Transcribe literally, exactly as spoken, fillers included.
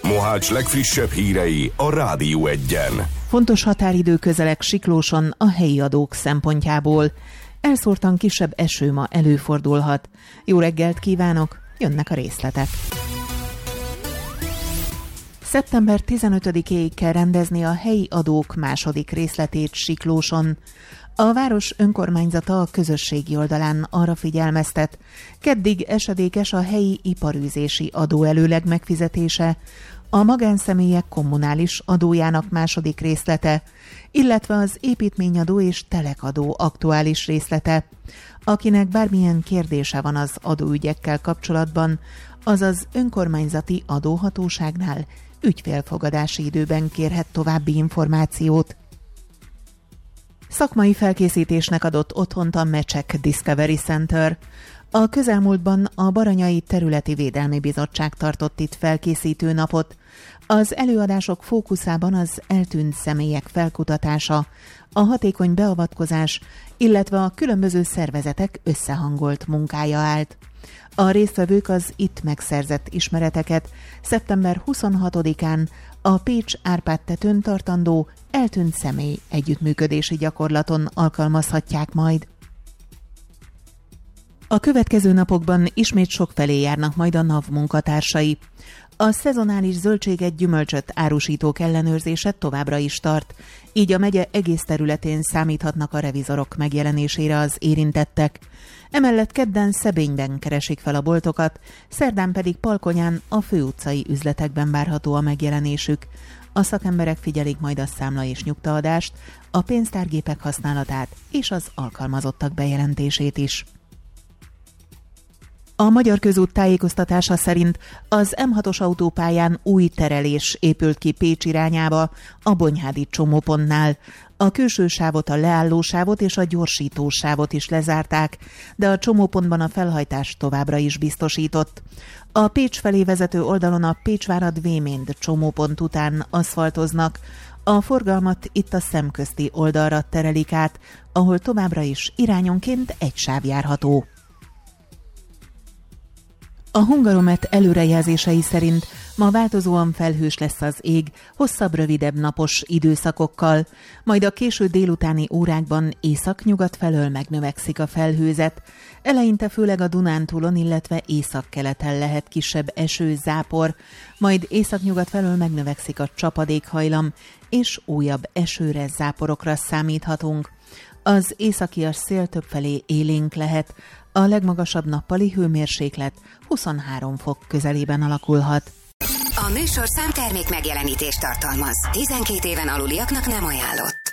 Mohács legfrissebb hírei a Rádió Egyen. Fontos határidő közeleg Siklóson a helyi adók szempontjából. Elszórtan kisebb eső ma előfordulhat. Jó reggelt kívánok, jönnek a részletek. szeptember tizenötödikéig kell rendezni a helyi adók második részletét Siklóson. A város önkormányzata a közösségi oldalán arra figyelmeztet, keddig esedékes a helyi iparűzési adóelőleg megfizetése, a magánszemélyek kommunális adójának második részlete, illetve az építményadó és telekadó aktuális részlete. Akinek bármilyen kérdése van az adóügyekkel kapcsolatban, azaz önkormányzati adóhatóságnál ügyfélfogadási időben kérhet további információt. Szakmai felkészítésnek adott otthont a Mecsek Discovery Center. A közelmúltban a Baranyai Területi Védelmi Bizottság tartott itt felkészítő napot. Az előadások fókuszában az eltűnt személyek felkutatása, a hatékony beavatkozás, illetve a különböző szervezetek összehangolt munkája állt. A résztvevők az itt megszerzett ismereteket szeptember huszonhatodikán a Pécs Árpád-tetőn tartandó eltűnt személy együttműködési gyakorlaton alkalmazhatják majd. A következő napokban ismét sokfelé járnak majd a NAV munkatársai. A szezonális zöldséget, gyümölcsöt árusítók ellenőrzése továbbra is tart, így a megye egész területén számíthatnak a revizorok megjelenésére az érintettek. Emellett kedden Szebényben keresik fel a boltokat, szerdán pedig Palkonyán a főutcai üzletekben várható a megjelenésük. A szakemberek figyelik majd a számla és nyugtaadást, a pénztárgépek használatát és az alkalmazottak bejelentését is. A Magyar Közút tájékoztatása szerint az em hatos autópályán új terelés épült ki Pécs irányába, a Bonyhádi csomópontnál. A külső sávot, a leállósávot és a gyorsítósávot is lezárták, de a csomópontban a felhajtás továbbra is biztosított. A Pécs felé vezető oldalon a Pécsvárad-Véménd csomópont után aszfaltoznak, a forgalmat itt a szemközti oldalra terelik át, ahol továbbra is irányonként egy sáv járható. A Hungaromet előrejelzései szerint ma változóan felhős lesz az ég, hosszabb, rövidebb napos időszakokkal, majd a késő délutáni órákban észak-nyugat felől megnövekszik a felhőzet. Eleinte főleg a Dunántúlon, illetve északkeleten lehet kisebb eső, zápor, majd észak-nyugat felől megnövekszik a csapadékhajlam, és újabb esőre, záporokra számíthatunk. Az északias szél többfelé élénk lehet, a legmagasabb nappali hőmérséklet huszonhárom fok közelében alakulhat. A műsor számtermék megjelenítést tartalmaz. tizenkét éven aluliaknak nem ajánlott.